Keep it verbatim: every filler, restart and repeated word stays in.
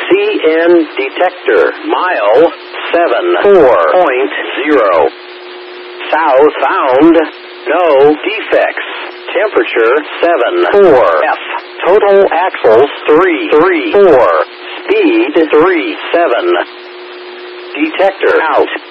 C N detector. Mile seven four point zero. Southbound. No defects. Temperature seven four F. Total axles three three four. Speed three seven. Detector out.